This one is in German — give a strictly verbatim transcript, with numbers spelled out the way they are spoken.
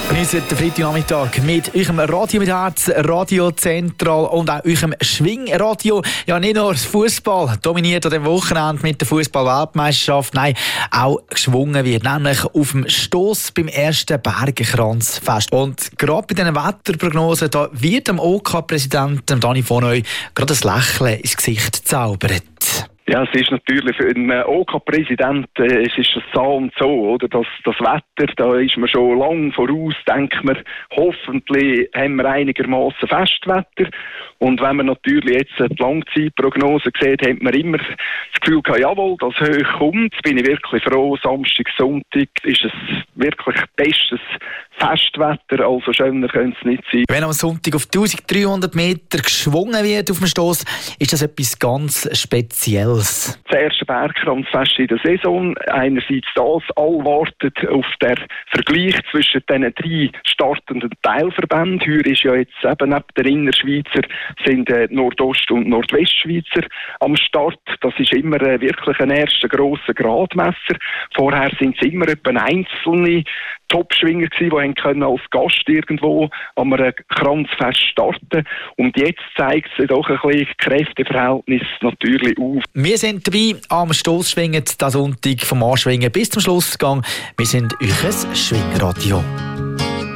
Geniessen den Freitagnachmittag mit eurem Radio mit Herz, Radio Zentral und auch eurem Schwingradio. Ja, nicht nur das Fußball dominiert an dem Wochenende mit der Fußball-Weltmeisterschaft, nein, auch geschwungen wird, nämlich auf dem Stoss beim ersten Bergenkranzfest. Und gerade bei diesen Wetterprognosen, da wird dem O K-Präsidenten Dani von Neu gerade ein Lächeln ins Gesicht zaubert. Ja, es ist natürlich für einen O K-Präsident, äh, es ist so und so, oder? Das, das Wetter, da ist man schon lange voraus, denkt man, hoffentlich haben wir einigermaßen Festwetter. Und wenn man natürlich jetzt die Langzeitprognose sieht, hat man immer das Gefühl gehabt, jawohl, das hoch kommt. Jetzt bin ich wirklich froh, Samstag, Sonntag ist es wirklich bestes Festwetter, also schöner könnte es nicht sein. Wenn am Sonntag auf eintausenddreihundert Meter geschwungen wird auf dem Stoss, ist das etwas ganz Spezielles. Das erste Bergkranzfest in der Saison. Einerseits das, alle warten auf den Vergleich zwischen den drei startenden Teilverbänden. Heuer ist ja jetzt eben neben der Innerschweizer sind äh, Nordost- und Nordwestschweizer am Start. Das ist immer äh, wirklich ein erster grosser Gradmesser. Vorher sind es immer etwa einzelne Topschwinger gewesen, die können als Gast irgendwo an einem Kranzfest starten. Und jetzt zeigt sich doch ein bisschen Kräfteverhältnis natürlich auf. Wir sind dabei am Stossschwingen, das Sonntag vom Anschwingen bis zum Schlussgang. Wir sind euch ein Schwingradio.